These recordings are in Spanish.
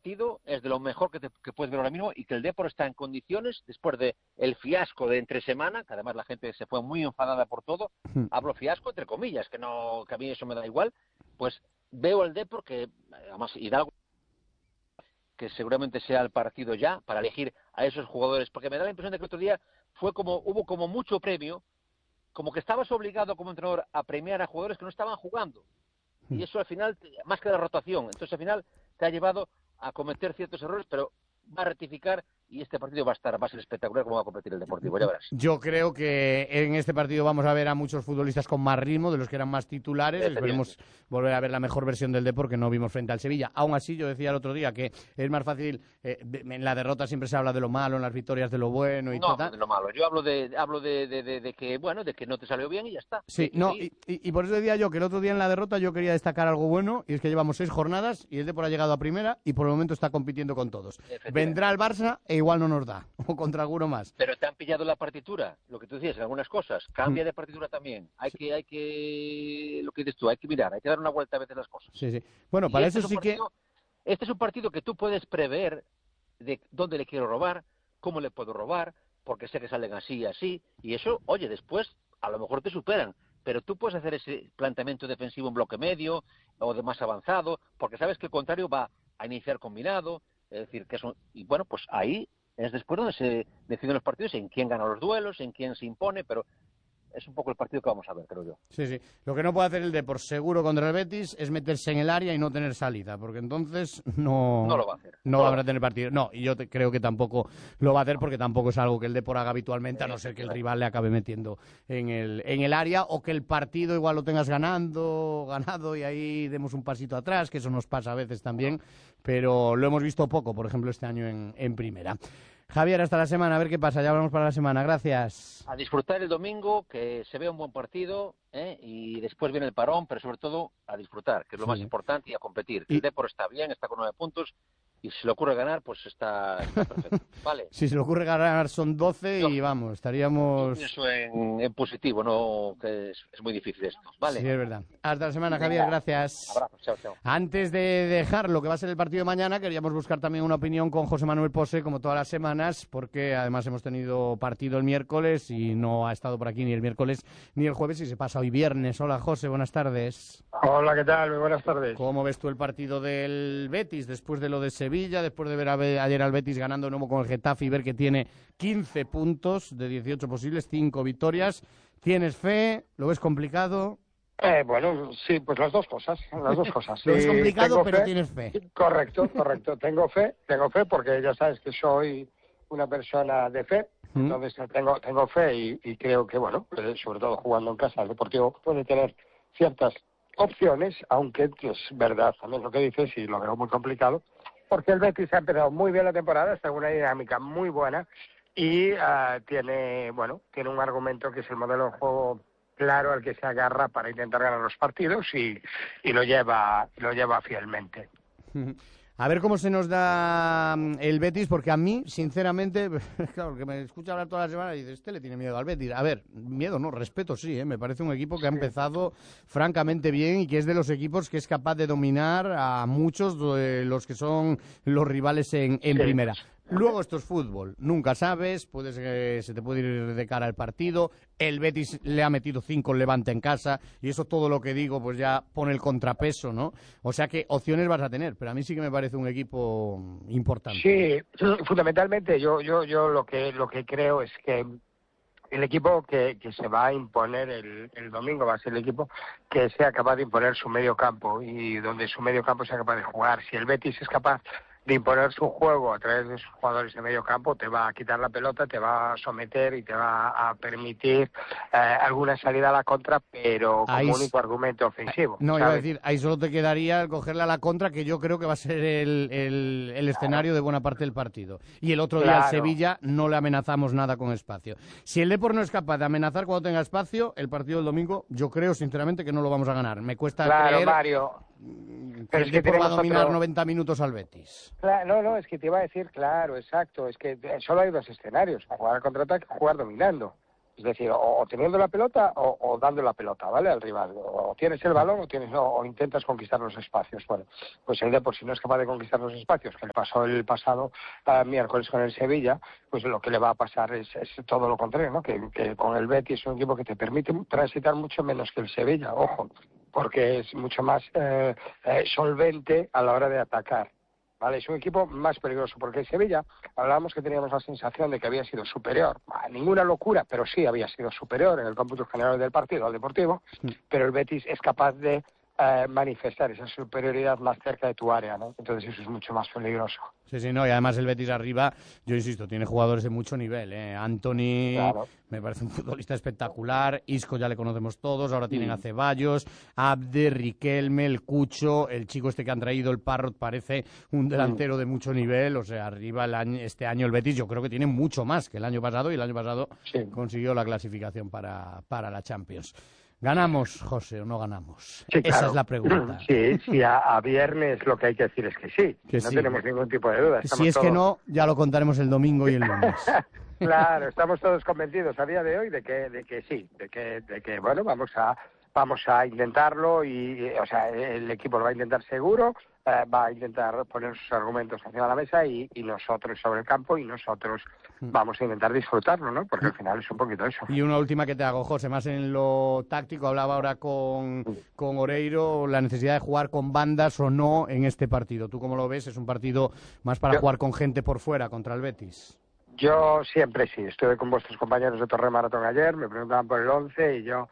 partido es de lo mejor que puedes ver ahora mismo, y que el Depor está en condiciones, después de el fiasco de entre semana, que además la gente se fue muy enfadada por todo, hablo fiasco entre comillas, que a mí eso me da igual, pues veo el Depor que, además Hidalgo, que seguramente sea el partido ya, para elegir a esos jugadores, porque me da la impresión de que el otro día hubo como mucho premio, como que estabas obligado como entrenador a premiar a jugadores que no estaban jugando. Y eso al final, más que la rotación, entonces al final te ha llevado a cometer ciertos errores, pero va a rectificar, y este partido va a ser espectacular como va a competir el Deportivo, ya verás. Yo creo que en este partido vamos a ver a muchos futbolistas con más ritmo, de los que eran más titulares. Esperemos volver a ver la mejor versión del Depor que no vimos frente al Sevilla. Aún así, yo decía el otro día que es más fácil, en la derrota siempre se habla de lo malo, en las victorias de lo bueno y no, tal. de lo malo. Yo hablo de que, bueno, de que no te salió bien y ya está. Sí, no, y por eso decía yo que el otro día en la derrota yo quería destacar algo bueno, y es que llevamos 6 jornadas y el Depor ha llegado a primera y por el momento está compitiendo con todos. Vendrá el Barça e igual no nos da, o contra alguno más. Pero te han pillado la partitura, lo que tú decías, en algunas cosas. Cambia de partitura también. Hay que, lo que dices tú, hay que mirar, hay que dar una vuelta a veces las cosas. Sí. Bueno, para eso sí que... Este es un partido que tú puedes prever de dónde le quiero robar, cómo le puedo robar, porque sé que salen así y así, y eso, oye, después a lo mejor te superan, pero tú puedes hacer ese planteamiento defensivo en bloque medio o de más avanzado, porque sabes que el contrario va a iniciar combinado, es decir, que eso, y bueno, pues ahí es después donde se deciden los partidos, en quién gana los duelos, en quién se impone, pero es un poco el partido que vamos a ver, creo yo. Sí. Lo que no puede hacer el Depor seguro contra el Betis es meterse en el área y no tener salida, porque entonces no lo va a hacer. No va a tener partido. No, y yo creo que tampoco lo va a hacer, porque tampoco es algo que el Depor haga habitualmente, a no ser que el rival le acabe metiendo en el área, o que el partido igual lo tengas ganado y ahí demos un pasito atrás, que eso nos pasa a veces también, pero lo hemos visto poco, por ejemplo, este año en primera. Javier, hasta la semana, a ver qué pasa, ya hablamos para la semana, gracias. A disfrutar el domingo, que se vea un buen partido, y después viene el parón, pero sobre todo a disfrutar, que es lo más importante, y a competir. El Depor está bien, está con 9 puntos, y si se le ocurre ganar, pues está perfecto. Vale. Si se le ocurre ganar son 12 y vamos, estaríamos... Eso en positivo, no, que es muy difícil esto. Vale. Sí, es verdad. Hasta la semana, Javier, gracias. Abrazos, chao. Antes de dejar lo que va a ser el partido de mañana, queríamos buscar también una opinión con José Manuel Pose, como todas las semanas, porque además hemos tenido partido el miércoles y no ha estado por aquí ni el miércoles ni el jueves, y se pasa hoy viernes. Hola, José, buenas tardes. Hola, ¿qué tal? Muy buenas tardes. ¿Cómo ves tú el partido del Betis después de lo de Sevilla, después de ver ayer al Betis ganando de nuevo con el Getafe y ver que tiene 15 puntos de 18 posibles, 5 victorias? ¿Tienes fe? ¿Lo ves complicado? Bueno, sí, pues las dos cosas. Lo ves complicado, pero tienes fe. Correcto. Tengo fe porque ya sabes que soy una persona de fe. Entonces tengo fe y creo que, bueno, sobre todo jugando en casa, el Deportivo puede tener ciertas opciones, aunque es verdad también lo que dices y lo veo muy complicado, porque el Betis ha empezado muy bien la temporada, está en una dinámica muy buena y tiene un argumento que es el modelo de juego claro al que se agarra para intentar ganar los partidos y lo lleva fielmente. A ver cómo se nos da el Betis, porque a mí, sinceramente, claro, que me escucha hablar toda la semana y dice, este le tiene miedo al Betis. A ver, miedo no, respeto sí, me parece un equipo que ha empezado francamente bien y que es de los equipos que es capaz de dominar a muchos de los que son los rivales en primera. Luego esto es fútbol, nunca sabes, se te puede ir de cara al partido. El Betis le ha metido 5 al Levante en casa y eso, todo lo que digo, pues ya pone el contrapeso, ¿no? O sea que opciones vas a tener, pero a mí sí que me parece un equipo importante. Sí, fundamentalmente yo lo que creo es que el equipo que se va a imponer el domingo va a ser el equipo que sea capaz de imponer su medio campo y donde su medio campo sea capaz de jugar. Si el Betis es capaz de imponer su juego a través de sus jugadores de medio campo, te va a quitar la pelota, te va a someter y te va a permitir alguna salida a la contra, pero como único argumento ofensivo. No, ¿sabes? iba a decir, ahí solo te quedaría el cogerle a la contra, que yo creo que va a ser el escenario de buena parte del partido. Y el otro día al Sevilla no le amenazamos nada con espacio. Si el Depor no es capaz de amenazar cuando tenga espacio, el partido del domingo, yo creo sinceramente que no lo vamos a ganar. Me cuesta creer... Mario. Pero es que Depor va a dominar 90 minutos al Betis. No, es que te iba a decir, claro, exacto, es que solo hay dos escenarios, jugar al contraataque, jugar dominando. Es decir, o teniendo la pelota o dando la pelota, ¿vale? Al rival. O tienes el balón o intentas conquistar los espacios. Bueno, pues el Depor, si no es capaz de conquistar los espacios, que le pasó el pasado miércoles con el Sevilla, pues lo que le va a pasar es todo lo contrario, ¿no? Que con el Betis es un equipo que te permite transitar mucho menos que el Sevilla, ojo, porque es mucho más solvente a la hora de atacar. Vale, es un equipo más peligroso, porque el Sevilla, hablábamos que teníamos la sensación de que había sido superior, ninguna locura, pero sí había sido superior en el cómputo general del partido al Deportivo, pero el Betis es capaz de manifestar esa superioridad más cerca de tu área, ¿no? Entonces eso es mucho más peligroso. Sí, no, y además el Betis arriba, yo insisto, tiene jugadores de mucho nivel, Anthony, claro, me parece un futbolista espectacular, Isco ya le conocemos todos, ahora tienen a Ceballos, Abde, Riquelme, el Cucho, el chico este que han traído, el Parrot, parece un delantero de mucho nivel, o sea, arriba este año el Betis yo creo que tiene mucho más que el año pasado, y el año pasado consiguió la clasificación para la Champions. ¿Ganamos, José, o no ganamos? Sí, claro. Esa es la pregunta. Sí, a viernes lo que hay que decir es que sí. Que no tenemos ningún tipo de duda. Si es todos... que no, ya lo contaremos el domingo y el lunes. Claro, estamos todos convencidos a día de hoy de que sí, de que bueno, vamos a intentarlo o sea, el equipo lo va a intentar seguro, va a intentar poner sus argumentos encima de la mesa y nosotros sobre el campo y nosotros vamos a intentar disfrutarlo, ¿no? Porque al final es un poquito eso. Y una última que te hago, José, más en lo táctico, hablaba ahora con Oreiro, la necesidad de jugar con bandas o no en este partido. ¿Tú cómo lo ves? ¿Es un partido más para jugar con gente por fuera contra el Betis? Yo siempre sí. Estuve con vuestros compañeros de Torre Maratón ayer, me preguntaban por el 11 y yo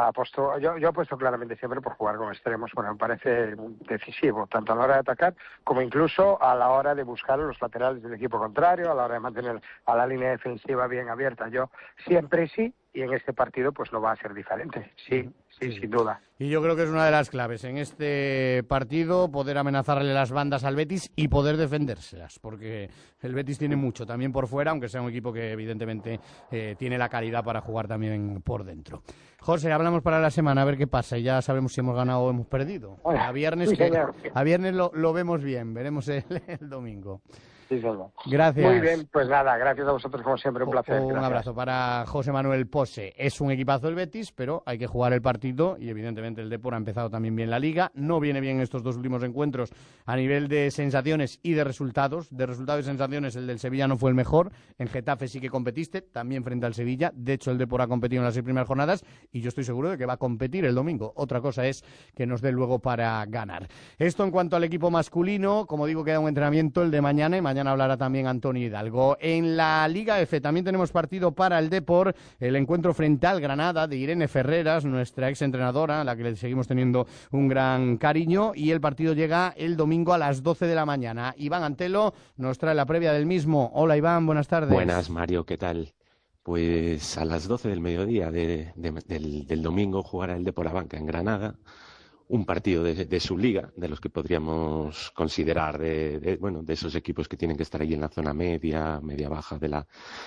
apuesto claramente siempre por jugar con extremos. Bueno, me parece decisivo, tanto a la hora de atacar como incluso a la hora de buscar los laterales del equipo contrario, a la hora de mantener a la línea defensiva bien abierta. Yo siempre sí, y en este partido pues no va a ser diferente. Sí, sin duda. Y yo creo que es una de las claves en este partido, poder amenazarle las bandas al Betis y poder defendérselas, porque el Betis tiene mucho también por fuera, aunque sea un equipo que evidentemente tiene la calidad para jugar también por dentro. José, hablamos para la semana, a ver qué pasa, y ya sabemos si hemos ganado o hemos perdido. A viernes, a viernes lo vemos bien, veremos el domingo. Sí, señor. Gracias. Muy bien, pues nada, gracias a vosotros como siempre, un placer. Un abrazo para José Manuel Pose. Es un equipazo el Betis, pero hay que jugar el partido y evidentemente el Depor ha empezado también bien la Liga. No viene bien estos dos últimos encuentros a nivel de sensaciones y de resultados. De resultados y sensaciones el del Sevilla no fue el mejor. En Getafe sí que competiste, también frente al Sevilla. De hecho el Depor ha competido en las 6 primeras jornadas y yo estoy seguro de que va a competir el domingo. Otra cosa es que nos dé luego para ganar. Esto en cuanto al equipo masculino, como digo, queda un entrenamiento el de mañana y mañana hablará también Antonio Hidalgo. En la Liga F también tenemos partido para el Depor, el encuentro frente al Granada de Irene Ferreras, nuestra exentrenadora, a la que le seguimos teniendo un gran cariño, y el partido llega el domingo a las 12 de la mañana. Iván Antelo nos trae la previa del mismo. Hola Iván, buenas tardes. Buenas Mario, ¿qué tal? Pues a las 12 del mediodía del domingo jugará el Depor Abanca en Granada, un partido de su liga, de los que podríamos considerar de esos equipos que tienen que estar ahí en la zona media-baja de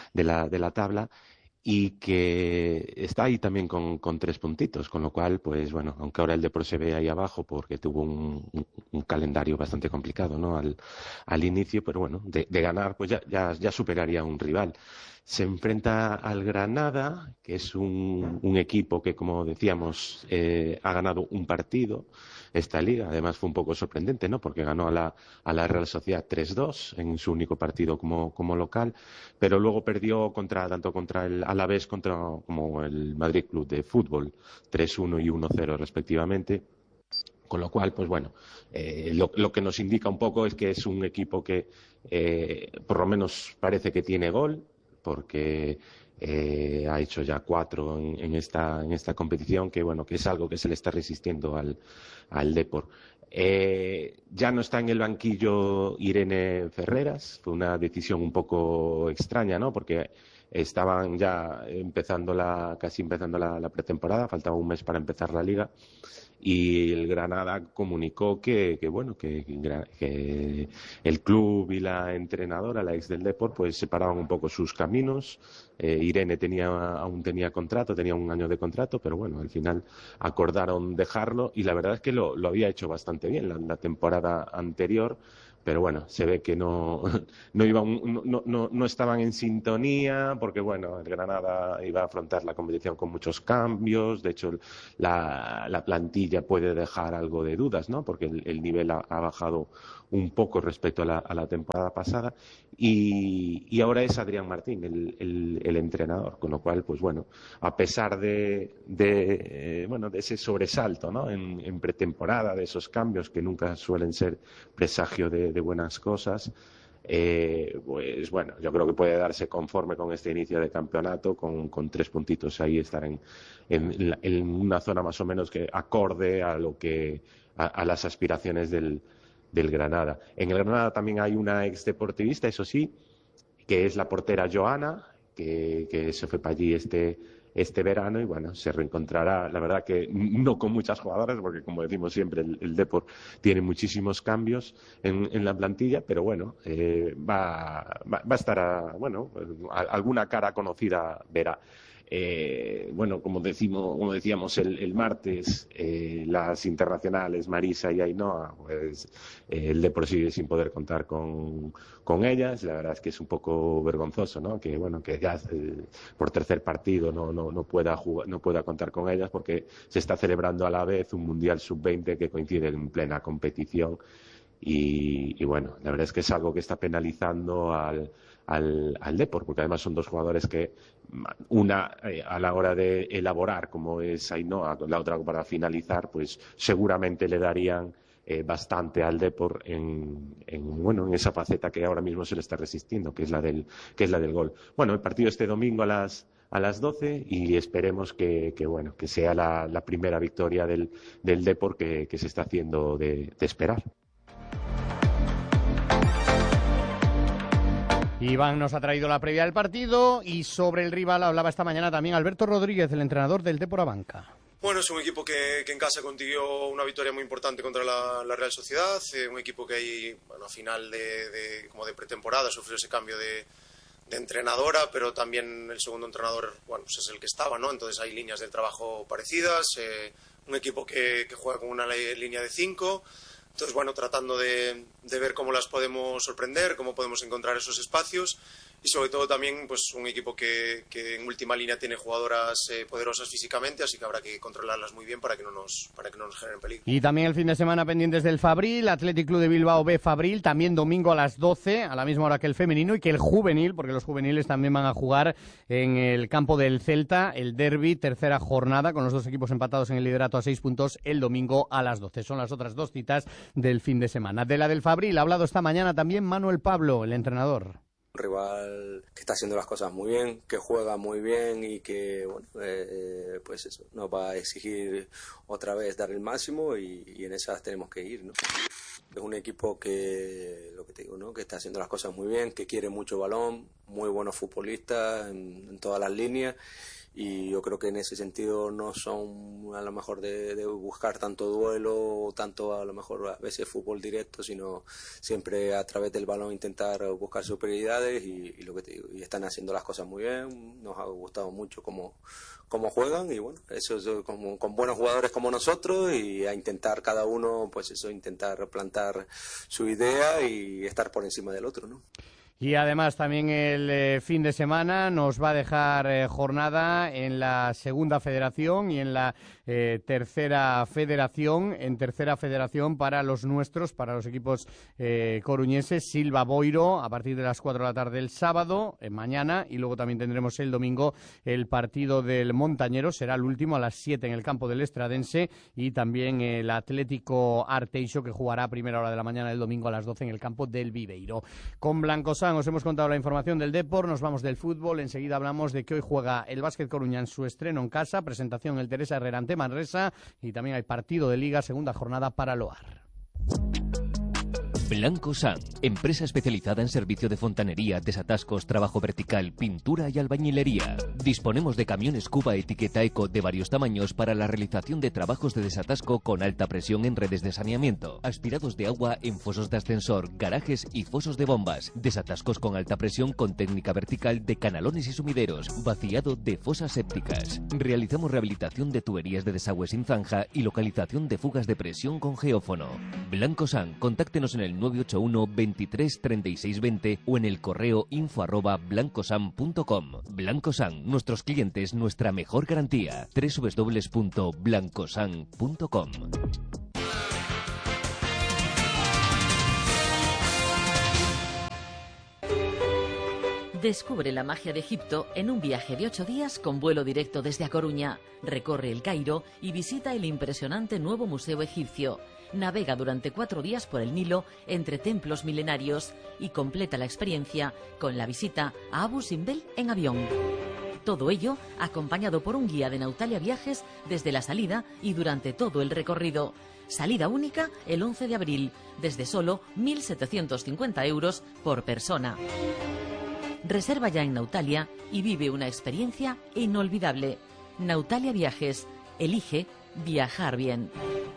la tabla, y que está ahí también con 3 puntitos, con lo cual, pues bueno, aunque ahora el Depor se ve ahí abajo porque tuvo un calendario bastante complicado, ¿no? al inicio, pero bueno, de ganar, pues ya superaría a un rival. Se enfrenta al Granada, que es un equipo que, como decíamos, ha ganado un partido esta liga. Además fue un poco sorprendente, ¿no? Porque ganó a la Real Sociedad 3-2 en su único partido como local, pero luego perdió tanto contra el Alavés como el Madrid Club de Fútbol, 3-1 y 1-0 respectivamente. Con lo cual, pues bueno, lo que nos indica un poco es que es un equipo que por lo menos parece que tiene gol, porque ha hecho ya 4 en esta competición, que bueno, que es algo que se le está resistiendo al Depor. Ya no está en el banquillo Irene Ferreras, fue una decisión un poco extraña, ¿no? Porque estaban ya casi empezando la pretemporada, faltaba un mes para empezar la liga, y el Granada comunicó que el club y la entrenadora, la ex del Depor, pues separaban un poco sus caminos. Irene aún tenía contrato, tenía un año de contrato, pero bueno, al final acordaron dejarlo, y la verdad es que lo había hecho bastante bien la temporada anterior, pero bueno, se ve que no estaban en sintonía, porque bueno, el Granada iba a afrontar la competición con muchos cambios. De hecho, la plantilla puede dejar algo de dudas, ¿no? Porque el nivel ha bajado un poco respecto a la temporada pasada, y ahora es Adrián Martín el entrenador, con lo cual, pues bueno, a pesar de ese sobresalto, ¿no? en pretemporada, de esos cambios que nunca suelen ser presagio de buenas cosas, pues bueno, yo creo que puede darse conforme con este inicio de campeonato, con 3 puntitos ahí, estar en una zona más o menos que acorde a a las aspiraciones del Granada. En el Granada también hay una exdeportivista, eso sí, que es la portera Joana, que se fue para allí este verano, y bueno, se reencontrará, la verdad que no con muchas jugadoras, porque como decimos siempre, el Depor tiene muchísimos cambios en la plantilla, pero bueno, va a estar, alguna cara conocida verá. Bueno, como decíamos el martes, las internacionales Marisa y Ainhoa, pues el Depor sigue sin poder contar con ellas. La verdad es que es un poco vergonzoso, ¿no? Que bueno, que ya por tercer partido no pueda contar con ellas, porque se está celebrando a la vez un Mundial Sub-20 que coincide en plena competición. Y bueno, la verdad es que es algo que está penalizando al Depor, porque además son 2 jugadores que, una a la hora de elaborar, como es Ainhoa, la otra para finalizar, pues seguramente le darían bastante al Depor en esa faceta que ahora mismo se le está resistiendo, que es la del gol. Bueno, el partido este domingo a las 12, y esperemos que sea la primera victoria del Depor que se está haciendo de esperar. Iván nos ha traído la previa del partido, y sobre el rival hablaba esta mañana también Alberto Rodríguez, el entrenador del Depor Abanca. Bueno, es un equipo que en casa consiguió una victoria muy importante contra la Real Sociedad, un equipo que ahí, a final de pretemporada sufrió ese cambio de entrenadora, pero también el segundo entrenador, pues es el que estaba, ¿no? Entonces hay líneas de trabajo parecidas, un equipo que juega con una línea de 5. Entonces, bueno, tratando de ver cómo las podemos sorprender, cómo podemos encontrar esos espacios, y sobre todo también pues un equipo que en última línea tiene jugadoras poderosas físicamente, así que habrá que controlarlas muy bien para que no nos generen peligro. Y también el fin de semana pendientes del Fabril, Athletic Club de Bilbao B Fabril, también domingo a las 12, a la misma hora que el femenino y que el juvenil, porque los juveniles también van a jugar en el campo del Celta, el derbi, tercera jornada, con los 2 equipos empatados en el liderato a 6 puntos, el domingo a las 12. Son las otras 2 citas del fin de semana. De la del Fabril ha hablado esta mañana también Manuel Pablo, el entrenador. Un rival que está haciendo las cosas muy bien, que juega muy bien y que pues eso, nos va a exigir otra vez dar el máximo, y en esas tenemos que ir, ¿no? Es un equipo que, lo que te digo, ¿no? Que está haciendo las cosas muy bien, que quiere mucho balón, muy buenos futbolistas en todas las líneas, y yo creo que en ese sentido no son a lo mejor de buscar tanto duelo, tanto a lo mejor a veces fútbol directo, sino siempre a través del balón intentar buscar superioridades, y lo que te digo, y están haciendo las cosas muy bien. Nos ha gustado mucho cómo juegan, y bueno, eso es con buenos jugadores como nosotros, y a intentar cada uno, pues eso, intentar plantar su idea y estar por encima del otro, ¿no? Y además también el fin de semana nos va a dejar jornada en la segunda federación y en la tercera federación. En tercera federación para los nuestros, para los equipos coruñeses, Silva Boiro a partir de las 4 de la tarde el sábado, mañana, y luego también tendremos el domingo el partido del Montañero, será el último a las 7 en el campo del Estradense, y también el Atlético Arteixo, que jugará a primera hora de la mañana el domingo a las 12 en el campo del Viveiro. Con Blancosán os hemos contado la información del Depor, nos vamos del fútbol, enseguida hablamos de que hoy juega el Básquet Coruña en su estreno en casa, presentación en el Teresa Herrera ante Manresa, y también hay partido de Liga, segunda jornada para Loar. Blancosán, empresa especializada en servicio de fontanería, desatascos, trabajo vertical, pintura y albañilería. Disponemos de camiones Cuba etiqueta Eco de varios tamaños para la realización de trabajos de desatasco con alta presión en redes de saneamiento, aspirados de agua en fosos de ascensor, garajes y fosos de bombas, desatascos con alta presión con técnica vertical de canalones y sumideros, vaciado de fosas sépticas. Realizamos rehabilitación de tuberías de desagüe sin zanja y localización de fugas de presión con geófono. Blancosán, contáctenos en el el 981 23 36 20 o en el correo info@blancosan.com. Blancosan, nuestros clientes, nuestra mejor garantía. www.blancosan.com. Descubre la magia de Egipto en un viaje de 8 días con vuelo directo desde A Coruña. Recorre el Cairo y visita el impresionante nuevo museo egipcio. Navega durante 4 días por el Nilo entre templos milenarios y completa la experiencia con la visita a Abu Simbel en avión. Todo ello acompañado por un guía de Nautalia Viajes desde la salida y durante todo el recorrido. Salida única el 11 de abril, desde solo 1.750 euros por persona. Reserva ya en Nautalia y vive una experiencia inolvidable. Nautalia Viajes. Elige viajar bien.